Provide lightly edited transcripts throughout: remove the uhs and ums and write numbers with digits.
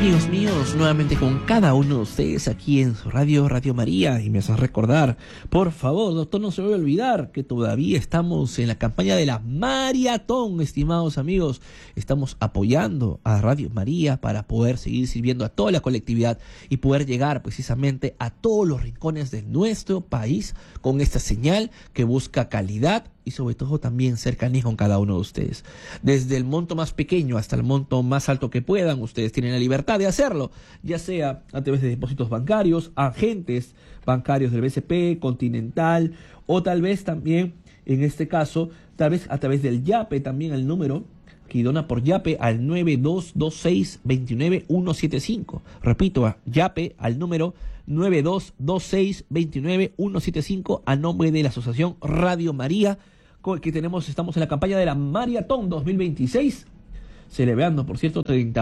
Amigos míos, nuevamente con cada uno de ustedes aquí en su radio, Radio María, y me haces recordar, por favor, doctor, no se me va a olvidar que todavía estamos en la campaña de la maratón, estimados amigos. Estamos apoyando a Radio María para poder seguir sirviendo a toda la colectividad y poder llegar precisamente a todos los rincones de nuestro país con esta señal que busca calidad y sobre todo también cercanía con cada uno de ustedes. Desde el monto más pequeño hasta el monto más alto que puedan, ustedes tienen la libertad de hacerlo, ya sea a través de depósitos bancarios, agentes bancarios del BCP, Continental, o tal vez también, en este caso, tal vez a través del YAPE, también el número que dona por YAPE al 9226-29175. Repito, YAPE al número 9226-29175 a nombre de la Asociación Radio María, con el que estamos en la campaña de la Maratón 2026, celebrando, por cierto,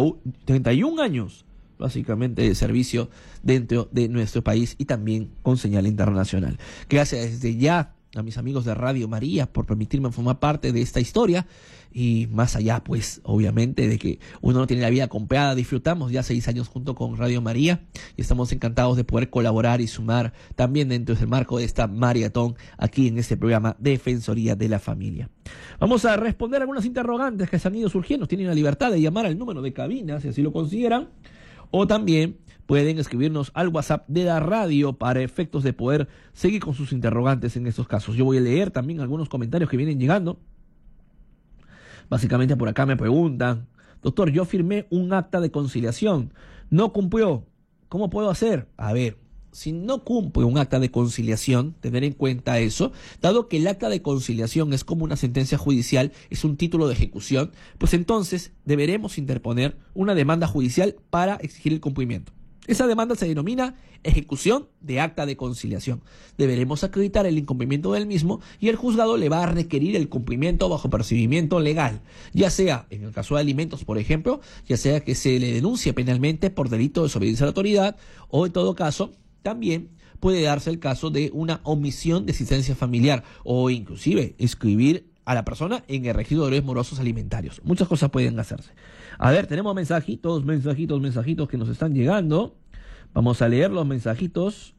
31 años, básicamente, de servicio dentro de nuestro país y también con señal internacional. Gracias desde ya a mis amigos de Radio María por permitirme formar parte de esta historia, y más allá, pues, obviamente, de que uno no tiene la vida comprada, disfrutamos ya 6 años junto con Radio María y estamos encantados de poder colaborar y sumar también dentro del marco de esta maratón aquí en este programa Defensoría de la Familia. Vamos a responder algunas interrogantes que se han ido surgiendo. Tienen la libertad de llamar al número de cabina si así lo consideran, o también pueden escribirnos al WhatsApp de la radio para efectos de poder seguir con sus interrogantes en estos casos. Yo voy a leer también algunos comentarios que vienen llegando. Básicamente por acá me preguntan: doctor, yo firmé un acta de conciliación, no cumplió, ¿cómo puedo hacer? A ver, si no cumple un acta de conciliación, tener en cuenta eso, dado que el acta de conciliación es como una sentencia judicial, es un título de ejecución, pues entonces deberemos interponer una demanda judicial para exigir el cumplimiento. Esa demanda se denomina ejecución de acta de conciliación. Deberemos acreditar el incumplimiento del mismo y el juzgado le va a requerir el cumplimiento bajo procedimiento legal, ya sea, en el caso de alimentos, por ejemplo, ya sea que se le denuncie penalmente por delito de desobediencia a la autoridad, o en todo caso, también puede darse el caso de una omisión de asistencia familiar, o inclusive inscribir a la persona en el registro de deudos morosos alimentarios. Muchas cosas pueden hacerse. A ver, tenemos mensajitos que nos están llegando. Vamos a leer los mensajitos.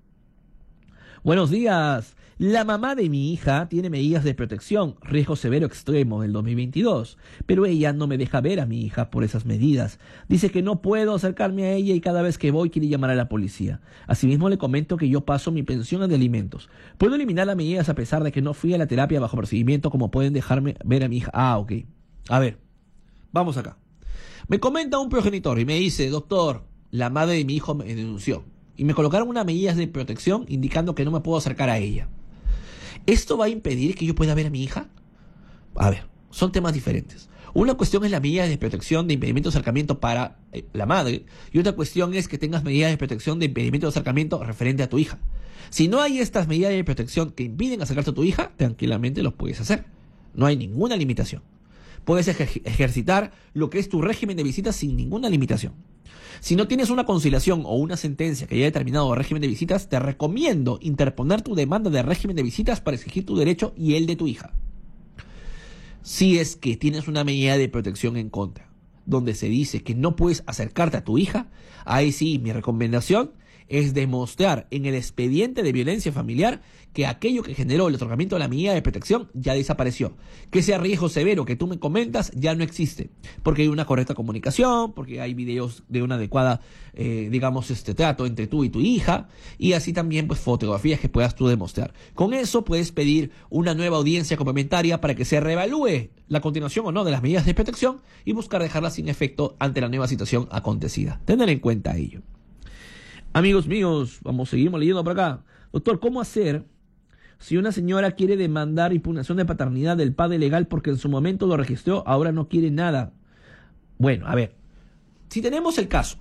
Buenos días. La mamá de mi hija tiene medidas de protección, riesgo severo extremo del 2022, pero ella no me deja ver a mi hija por esas medidas. Dice que no puedo acercarme a ella y cada vez que voy quiere llamar a la policía. Asimismo le comento que yo paso mi pensión de alimentos. ¿Puedo eliminar las medidas a pesar de que no fui a la terapia bajo procedimiento como pueden dejarme ver a mi hija? Ah, ok. A ver, vamos acá. Me comenta un progenitor y me dice: doctor, la madre de mi hijo me denunció y me colocaron unas medidas de protección indicando que no me puedo acercar a ella. ¿Esto va a impedir que yo pueda ver a mi hija? A ver, son temas diferentes. Una cuestión es la medida de protección de impedimento de acercamiento para la madre, y otra cuestión es que tengas medidas de protección de impedimento de acercamiento referente a tu hija. Si no hay estas medidas de protección que impiden acercarse a tu hija, tranquilamente los puedes hacer. No hay ninguna limitación. Puedes ejercitar lo que es tu régimen de visitas sin ninguna limitación. Si no tienes una conciliación o una sentencia que haya determinado el régimen de visitas, te recomiendo interponer tu demanda de régimen de visitas para exigir tu derecho y el de tu hija. Si es que tienes una medida de protección en contra, donde se dice que no puedes acercarte a tu hija, ahí sí, mi recomendación es demostrar en el expediente de violencia familiar que aquello que generó el otorgamiento de la medida de protección ya desapareció. Que ese riesgo severo que tú me comentas ya no existe, porque hay una correcta comunicación, porque hay videos de una adecuada, trato entre tú y tu hija, y así también pues fotografías que puedas tú demostrar. Con eso puedes pedir una nueva audiencia complementaria para que se reevalúe la continuación o no de las medidas de protección y buscar dejarlas sin efecto ante la nueva situación acontecida. Tener en cuenta ello. Amigos míos, seguimos leyendo por acá. Doctor, ¿cómo hacer si una señora quiere demandar impugnación de paternidad del padre legal porque en su momento lo registró, ahora no quiere nada? Bueno, a ver, si tenemos el caso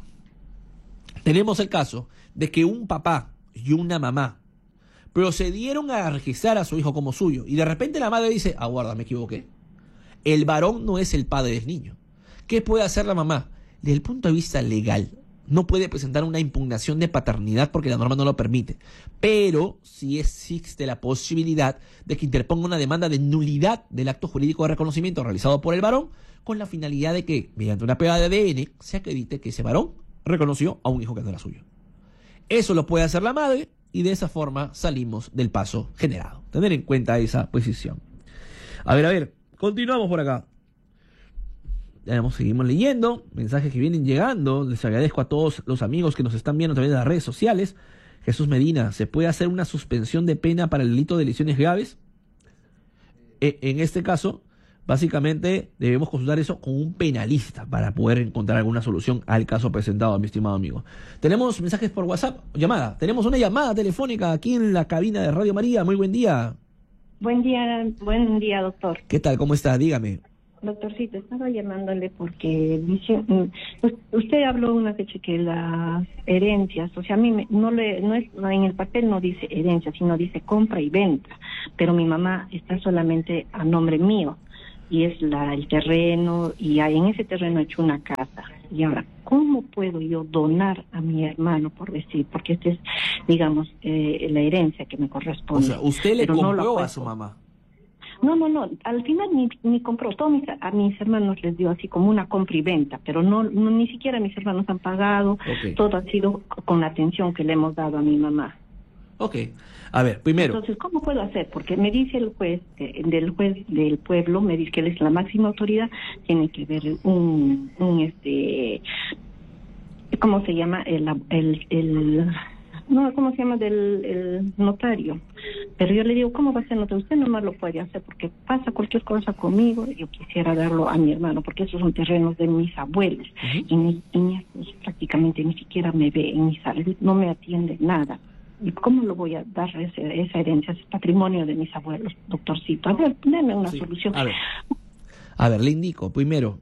de que un papá y una mamá procedieron a registrar a su hijo como suyo y de repente la madre dice: aguarda, me equivoqué, el varón no es el padre del niño. ¿Qué puede hacer la mamá? Desde el punto de vista legal, no puede presentar una impugnación de paternidad porque la norma no lo permite, pero sí existe la posibilidad de que interponga una demanda de nulidad del acto jurídico de reconocimiento realizado por el varón, con la finalidad de que, mediante una prueba de ADN, se acredite que ese varón reconoció a un hijo que no era suyo. Eso lo puede hacer la madre y de esa forma salimos del paso generado. Tener en cuenta esa posición. A ver, continuamos por acá. Seguimos leyendo mensajes que vienen llegando. Les agradezco a todos los amigos que nos están viendo a través de las redes sociales. Jesús Medina, ¿se puede hacer una suspensión de pena para el delito de lesiones graves? En este caso, básicamente debemos consultar eso con un penalista para poder encontrar alguna solución al caso presentado, mi estimado amigo. Tenemos mensajes por WhatsApp, llamada. Tenemos una llamada telefónica aquí en la cabina de Radio María. Muy buen día. Buen día, doctor. ¿Qué tal? ¿Cómo está? Dígame. Doctorcito, estaba llamándole porque dice, usted habló una fecha que las herencias, o sea, a mí en el papel no dice herencia, sino dice compra y venta, pero mi mamá está solamente a nombre mío y es el terreno, y en ese terreno he hecho una casa. Y ahora, ¿cómo puedo yo donar a mi hermano, por decir? Porque este es, digamos, la herencia que me corresponde. O sea, ¿usted le compró no a su mamá? No, al final ni compró, a mis hermanos les dio así como una compra y venta, pero no ni siquiera mis hermanos han pagado, Okay. Todo ha sido con la atención que le hemos dado a mi mamá. Ok, a ver, primero. Entonces, ¿cómo puedo hacer? Porque me dice el juez, del juez del pueblo, me dice que él es la máxima autoridad, tiene que ver ¿cómo se llama? ¿Cómo se llama? El notario. Pero yo le digo, ¿cómo va a ser notario? Usted nomás lo puede hacer porque pasa cualquier cosa conmigo. Yo quisiera darlo a mi hermano porque esos son terrenos de mis abuelos. Uh-huh. Y mi esposo prácticamente ni siquiera me ve en mi salud, no me atiende nada. ¿Y cómo lo voy a dar esa herencia, ese patrimonio de mis abuelos, doctorcito? A ver, déme una solución. A ver, le indico, primero,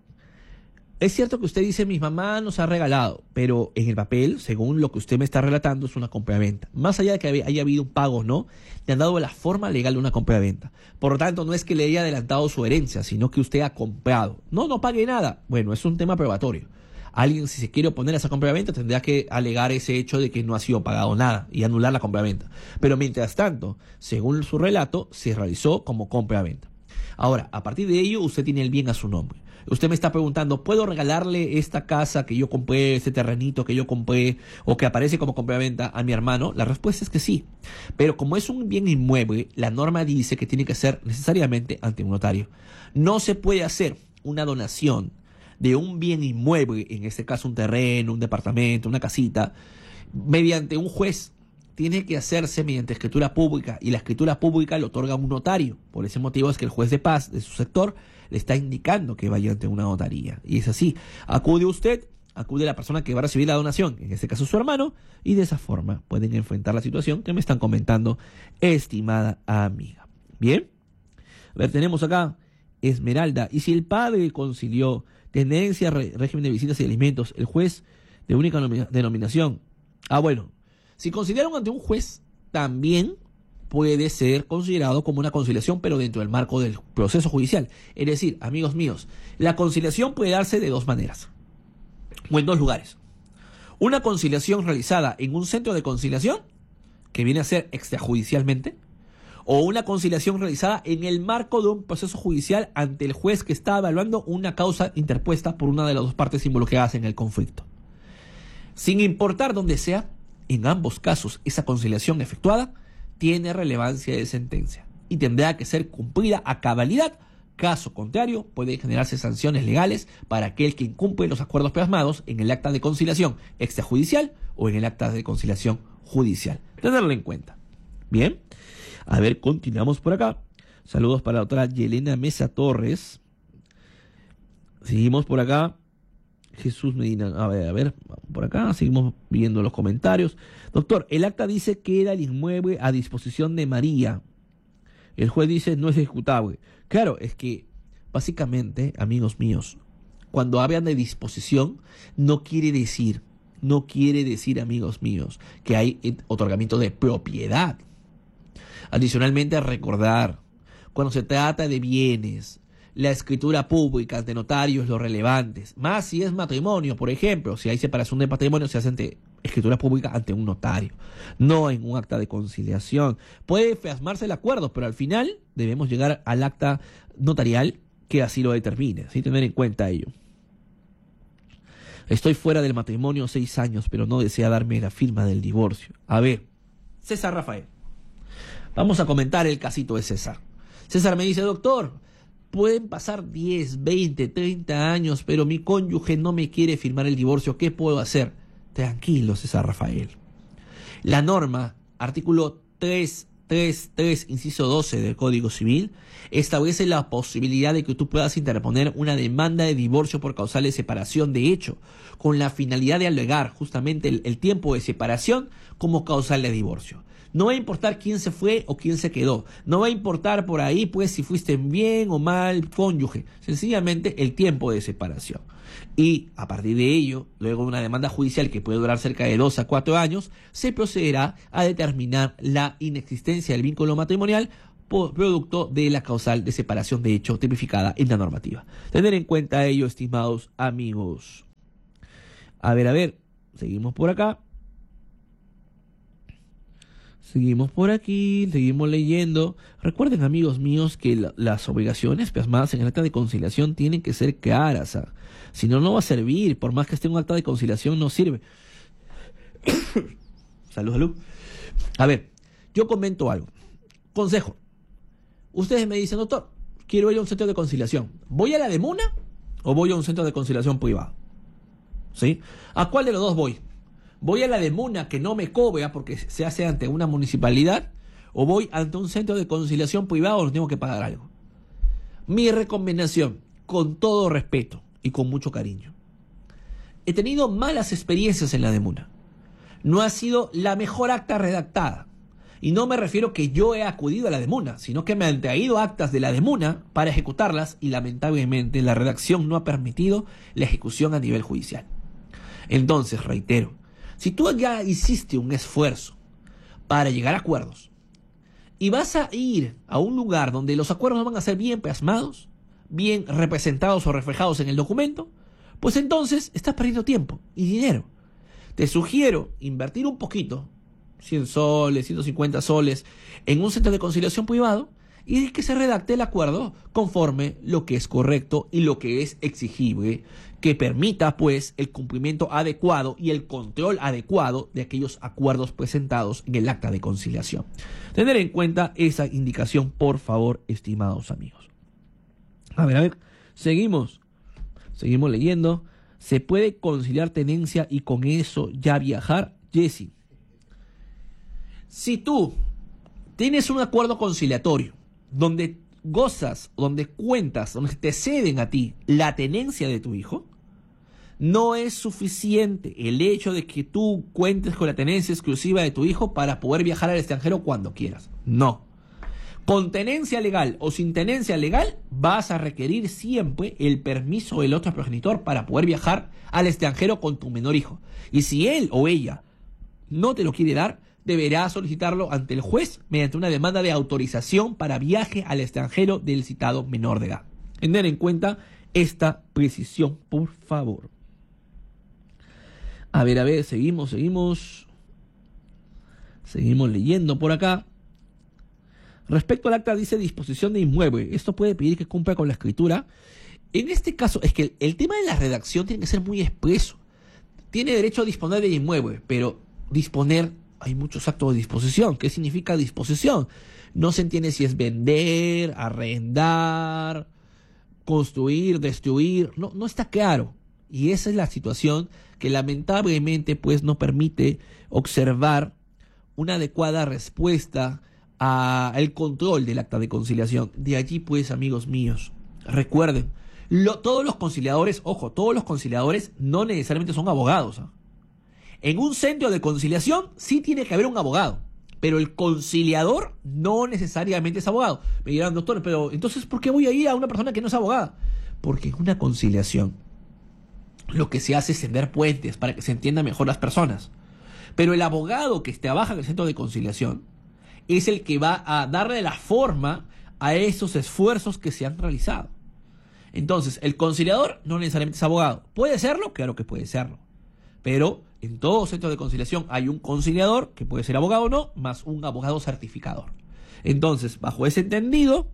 es cierto que usted dice, mi mamá nos ha regalado, pero en el papel, según lo que usted me está relatando, es una compra-venta. Más allá de que haya habido un pago o no, le han dado la forma legal de una compra-venta. Por lo tanto, no es que le haya adelantado su herencia, sino que usted ha comprado. No pague nada. Bueno, es un tema probatorio. Alguien, si se quiere oponer a esa compra-venta, tendrá que alegar ese hecho de que no ha sido pagado nada y anular la compra-venta. Pero mientras tanto, según su relato, se realizó como compra-venta. Ahora, a partir de ello, usted tiene el bien a su nombre. Usted me está preguntando, ¿puedo regalarle esta casa que yo compré, este terrenito que yo compré o que aparece como compra-venta a mi hermano? La respuesta es que sí. Pero como es un bien inmueble, la norma dice que tiene que ser necesariamente ante un notario. No se puede hacer una donación de un bien inmueble, en este caso un terreno, un departamento, una casita, mediante un juez. Tiene que hacerse mediante escritura pública y la escritura pública lo otorga un notario. Por ese motivo es que el juez de paz de su sector le está indicando que vaya ante una notaría. Y es así. Acude usted, acude la persona que va a recibir la donación, en este caso su hermano, y de esa forma pueden enfrentar la situación que me están comentando, estimada amiga. Bien. A ver, tenemos acá Esmeralda. Y si el padre concilió tenencia, régimen de visitas y alimentos, el juez de única denominación. Bueno, si conciliaron ante un juez, también puede ser considerado como una conciliación, pero dentro del marco del proceso judicial. Es decir, amigos míos, la conciliación puede darse de dos maneras, o en dos lugares. Una conciliación realizada en un centro de conciliación, que viene a ser extrajudicialmente, o una conciliación realizada en el marco de un proceso judicial ante el juez que está evaluando una causa interpuesta por una de las dos partes involucradas en el conflicto. Sin importar dónde sea, en ambos casos esa conciliación efectuada tiene relevancia de sentencia y tendrá que ser cumplida a cabalidad. Caso contrario, pueden generarse sanciones legales para aquel que incumple los acuerdos plasmados en el acta de conciliación extrajudicial o en el acta de conciliación judicial. Tenerlo en cuenta. Bien. A ver, continuamos por acá. Saludos para la doctora Yelena Mesa Torres. Seguimos por acá. Jesús Medina. A ver, por acá. Seguimos viendo los comentarios. Doctor, el acta dice que era el inmueble a disposición de María. El juez dice no es ejecutable. Claro, es que básicamente, amigos míos, cuando hablan de disposición, no quiere decir, amigos míos, que hay otorgamiento de propiedad. Adicionalmente, a recordar, cuando se trata de bienes, la escritura pública ante notarios lo relevantes. Más si es matrimonio, por ejemplo, si hay separación de patrimonio, se hace ante escritura pública ante un notario, no en un acta de conciliación. Puede plasmarse el acuerdo, pero al final debemos llegar al acta notarial que así lo determine, sin tener en cuenta ello. Estoy fuera del matrimonio 6 años, pero no desea darme la firma del divorcio. A ver, César Rafael, vamos a comentar el casito de César. César me dice, doctor, pueden pasar 10, 20, 30 años, pero mi cónyuge no me quiere firmar el divorcio. ¿Qué puedo hacer? Tranquilo, César Rafael. La norma, artículo 333, inciso 12 del Código Civil, establece la posibilidad de que tú puedas interponer una demanda de divorcio por causal de separación de hecho, con la finalidad de alegar justamente el tiempo de separación como causal de divorcio. No va a importar quién se fue o quién se quedó. No va a importar por ahí, pues, si fuiste bien o mal cónyuge. Sencillamente el tiempo de separación. Y a partir de ello, luego de una demanda judicial que puede durar cerca de 2 a 4 años, se procederá a determinar la inexistencia del vínculo matrimonial por producto de la causal de separación de hecho tipificada en la normativa. Tener en cuenta ello, estimados amigos. A ver, seguimos por acá. Seguimos por aquí, seguimos leyendo. Recuerden, amigos míos, que las obligaciones plasmadas en el acta de conciliación tienen que ser claras. Si no, no va a servir. Por más que esté en un acta de conciliación, no sirve. Salud. A ver, yo comento algo. Consejo. Ustedes me dicen, doctor, quiero ir a un centro de conciliación. ¿Voy a la de Muna o voy a un centro de conciliación privado? ¿Sí? ¿A cuál de los dos voy? ¿Voy a la de Muna que no me cobra porque se hace ante una municipalidad? ¿O voy ante un centro de conciliación privado donde tengo que pagar algo? Mi recomendación, con todo respeto y con mucho cariño. He tenido malas experiencias en la de Muna. No ha sido la mejor acta redactada. Y no me refiero que yo he acudido a la de Muna, sino que me han traído actas de la de Muna para ejecutarlas y lamentablemente la redacción no ha permitido la ejecución a nivel judicial. Entonces, reitero, si tú ya hiciste un esfuerzo para llegar a acuerdos y vas a ir a un lugar donde los acuerdos no van a ser bien plasmados, bien representados o reflejados en el documento, pues entonces estás perdiendo tiempo y dinero. Te sugiero invertir un poquito, 100 soles, 150 soles, en un centro de conciliación privado y que se redacte el acuerdo conforme lo que es correcto y lo que es exigible, que permita pues el cumplimiento adecuado y el control adecuado de aquellos acuerdos presentados en el acta de conciliación. Tener en cuenta esa indicación, por favor, estimados amigos. A ver, seguimos leyendo. ¿Se puede conciliar tenencia y con eso ya viajar? Jessy, si tú tienes un acuerdo conciliatorio donde gozas, donde cuentas, donde te ceden a ti la tenencia de tu hijo, no es suficiente el hecho de que tú cuentes con la tenencia exclusiva de tu hijo para poder viajar al extranjero cuando quieras. No. Con tenencia legal o sin tenencia legal, vas a requerir siempre el permiso del otro progenitor para poder viajar al extranjero con tu menor hijo. Y si él o ella no te lo quiere dar, deberá solicitarlo ante el juez mediante una demanda de autorización para viaje al extranjero del citado menor de edad. Tener en cuenta esta precisión, por favor. A ver, seguimos leyendo por acá. Respecto al acta dice disposición de inmueble. Esto puede pedir que cumpla con la escritura. En este caso, es que el tema de la redacción tiene que ser muy expreso. Tiene derecho a disponer de inmueble, pero disponer, hay muchos actos de disposición. ¿Qué significa disposición? No se entiende si es vender, arrendar, construir, destruir. No está claro. Y esa es la situación que lamentablemente pues no permite observar una adecuada respuesta al control del acta de conciliación. De allí pues, amigos míos, recuerden, todos los conciliadores, ojo, todos los conciliadores no necesariamente son abogados. En un centro de conciliación sí tiene que haber un abogado, pero el conciliador no necesariamente es abogado. Me dirán, doctor, pero entonces ¿por qué voy a ir a una persona que no es abogada? Porque en una conciliación lo que se hace es tender puentes para que se entiendan mejor las personas. Pero el abogado que trabaja en el centro de conciliación es el que va a darle la forma a esos esfuerzos que se han realizado. Entonces, el conciliador no necesariamente es abogado. ¿Puede serlo? Claro que puede serlo. Pero en todo centro de conciliación hay un conciliador, que puede ser abogado o no, más un abogado certificador. Entonces, bajo ese entendido,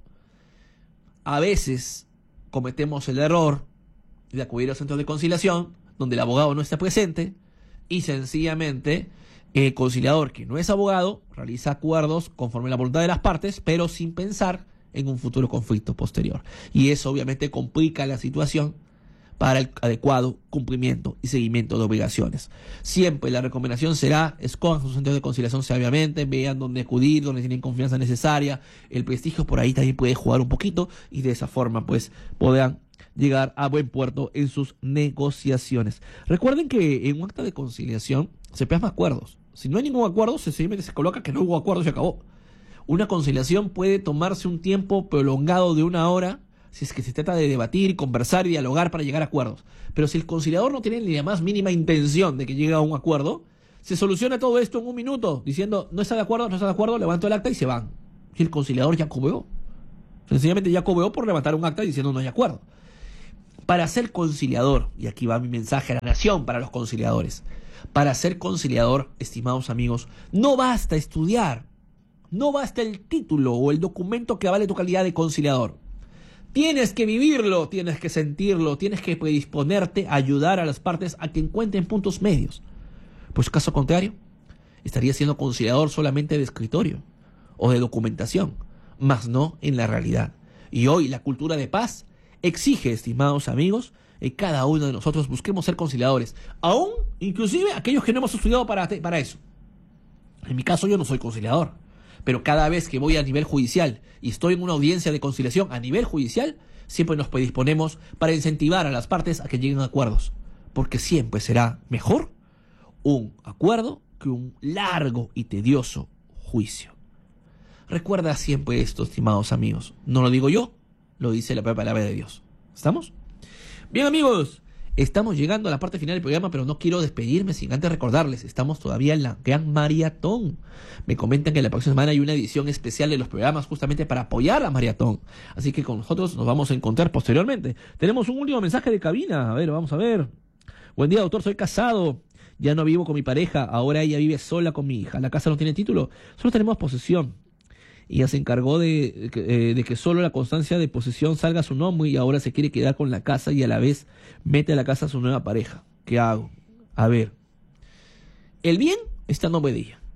a veces cometemos el error de acudir al centro de conciliación, donde el abogado no está presente, y sencillamente el conciliador, que no es abogado, realiza acuerdos conforme a la voluntad de las partes, pero sin pensar en un futuro conflicto posterior. Y eso obviamente complica la situación para el adecuado cumplimiento y seguimiento de obligaciones. Siempre la recomendación será: escojan sus centros de conciliación sabiamente, vean dónde acudir, dónde tienen confianza necesaria. El prestigio por ahí también puede jugar un poquito, y de esa forma pues podrán llegar a buen puerto en sus negociaciones. Recuerden que en un acta de conciliación se plasman acuerdos. Si no hay ningún acuerdo, sencillamente se coloca que no hubo acuerdo y se acabó. Una conciliación puede tomarse un tiempo prolongado de 1 hora, si es que se trata de debatir, conversar y dialogar para llegar a acuerdos. Pero si el conciliador no tiene ni la más mínima intención de que llegue a un acuerdo, se soluciona todo esto en 1 minuto, diciendo: no está de acuerdo, no está de acuerdo, levanto el acta y se van. Y el conciliador ya cobeó. Sencillamente ya cobeó por levantar un acta diciendo no hay acuerdo. Para ser conciliador, y aquí va mi mensaje a la nación para los conciliadores, para ser conciliador, estimados amigos, no basta estudiar, no basta el título o el documento que avale tu calidad de conciliador. Tienes que vivirlo, tienes que sentirlo, tienes que predisponerte a ayudar a las partes a que encuentren puntos medios. Pues caso contrario, estaría siendo conciliador solamente de escritorio o de documentación, mas no en la realidad. Y hoy la cultura de paz exige, estimados amigos, que cada uno de nosotros busquemos ser conciliadores, aún inclusive aquellos que no hemos estudiado para eso. En mi caso yo no soy conciliador, pero cada vez que voy a nivel judicial y estoy en una audiencia de conciliación a nivel judicial, siempre nos predisponemos para incentivar a las partes a que lleguen a acuerdos, porque siempre será mejor un acuerdo que un largo y tedioso juicio. Recuerda siempre esto, estimados amigos. No lo digo yo, lo dice la propia palabra de Dios. ¿Estamos? Bien, amigos, estamos llegando a la parte final del programa, pero no quiero despedirme sin antes recordarles: estamos todavía en la gran maratón. Me comentan que la próxima semana hay una edición especial de los programas justamente para apoyar la maratón. Así que con nosotros nos vamos a encontrar posteriormente. Tenemos un último mensaje de cabina. A ver, vamos a ver. Buen día, doctor. Soy casado. Ya no vivo con mi pareja. Ahora ella vive sola con mi hija. La casa no tiene título. Solo tenemos posesión. Ella se encargó de que solo la constancia de posesión salga a su nombre, y ahora se quiere quedar con la casa y a la vez mete a la casa a su nueva pareja. ¿Qué hago? A ver, el bien está a nombre de ella.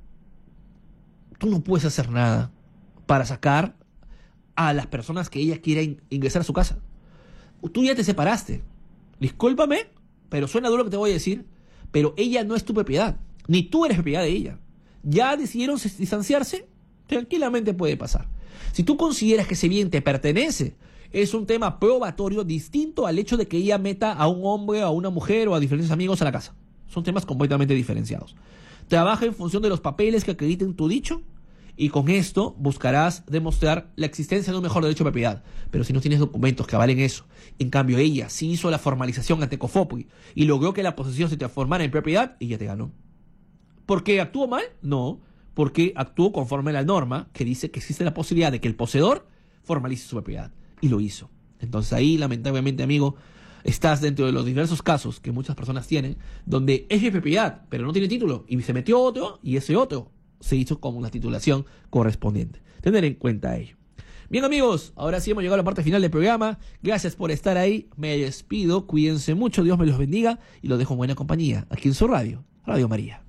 Tú no puedes hacer nada para sacar a las personas que ella quiera ingresar a su casa. Tú ya te separaste. Discúlpame, pero suena duro lo que te voy a decir, pero ella no es tu propiedad, ni tú eres propiedad de ella. Ya decidieron distanciarse. Tranquilamente puede pasar. Si tú consideras que ese bien te pertenece, es un tema probatorio distinto al hecho de que ella meta a un hombre, a una mujer o a diferentes amigos a la casa. Son temas completamente diferenciados. Trabaja en función de los papeles que acrediten tu dicho, y con esto buscarás demostrar la existencia de un mejor derecho de propiedad. Pero si no tienes documentos que avalen eso, en cambio ella sí hizo la formalización ante COFOPRI y logró que la posesión se transformara en propiedad, ella te ganó. ¿Por qué actuó mal? No, porque actuó conforme a la norma que dice que existe la posibilidad de que el poseedor formalice su propiedad, y lo hizo. Entonces ahí, lamentablemente, amigo, estás dentro de los diversos casos que muchas personas tienen, donde es de propiedad, pero no tiene título, y se metió otro, y ese otro se hizo con la titulación correspondiente. Tener en cuenta ello. Bien, amigos, ahora sí hemos llegado a la parte final del programa. Gracias por estar ahí. Me despido, cuídense mucho, Dios me los bendiga, y los dejo en buena compañía, aquí en su radio, Radio María.